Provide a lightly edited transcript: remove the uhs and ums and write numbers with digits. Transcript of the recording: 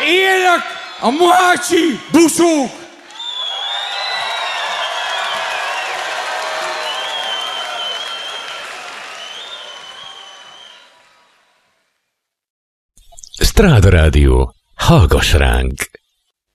Élnek a mohácsi buszók! Stráda Rádió. Hallgass ránk!